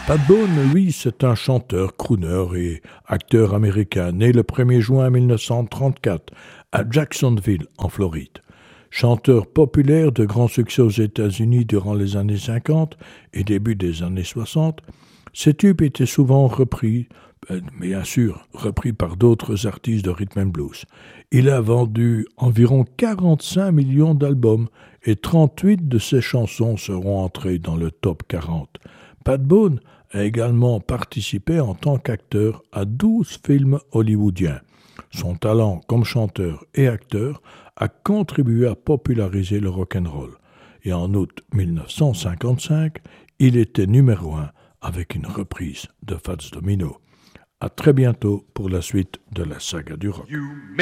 Pat Boone, lui, c'est un chanteur, crooner et acteur américain né le 1er juin 1934 à Jacksonville, en Floride. Chanteur populaire de grand succès aux États-Unis durant les années 50 et début des années 60, ses tubes étaient souvent repris, bien sûr, repris par d'autres artistes de rhythm and blues. Il a vendu environ 45 millions d'albums et 38 de ses chansons seront entrées dans le top 40. Pat Boone a également participé en tant qu'acteur à 12 films hollywoodiens. Son talent comme chanteur et acteur a contribué à populariser le rock'n'roll. Et en août 1955, il était numéro 1 avec une reprise de Fats Domino. À très bientôt pour la suite de la saga du rock.